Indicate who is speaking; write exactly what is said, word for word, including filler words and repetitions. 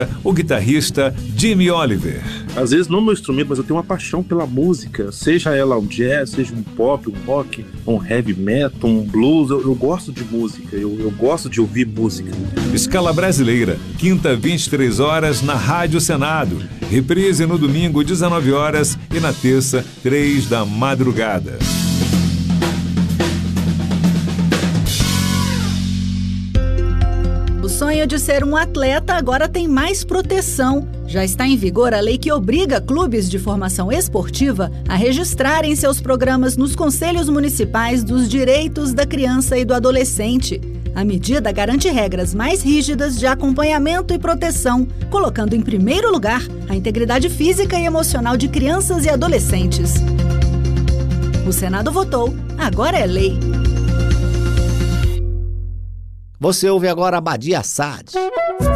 Speaker 1: o guitarrista Jimmy Oliver.
Speaker 2: Às vezes não no instrumento, mas eu tenho uma paixão pela música, seja ela um jazz, seja um pop, um rock, um heavy metal, um blues. Eu, eu gosto de música, eu, eu gosto de ouvir música.
Speaker 1: Escala Brasileira, quinta, vinte e três horas, na Rádio Senado. Reprise no domingo, dezenove horas, e na terça, três da madrugada.
Speaker 3: O sonho de ser um atleta agora tem mais proteção. Já está em vigor a lei que obriga clubes de formação esportiva a registrarem seus programas nos conselhos municipais dos direitos da criança e do adolescente. A medida garante regras mais rígidas de acompanhamento e proteção, colocando em primeiro lugar a integridade física e emocional de crianças e adolescentes. O Senado votou, agora é lei.
Speaker 4: Você ouve agora a Badia Assad.